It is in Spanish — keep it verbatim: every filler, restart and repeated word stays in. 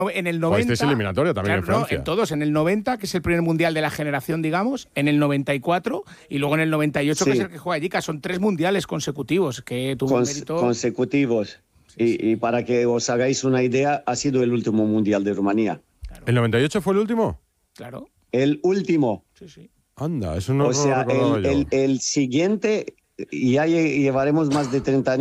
En el noventa... Pues este es eliminatoria también, claro, en Francia. No, en todos. En el noventa, que es el primer mundial de la generación, digamos. En el noventa y cuatro y luego en el noventa y ocho, Sí. que es el que juega allí. Que son tres mundiales consecutivos que tuvo un Cons- mérito... consecutivos. Sí, y, sí. y para que os hagáis una idea, ha sido el último mundial de Rumanía. ¿El noventa y ocho fue el último? Claro. El último. Sí, sí. Anda, eso no o no sea, lo recordaba el, yo. el, el siguiente, ya lle- llevaremos más de treinta años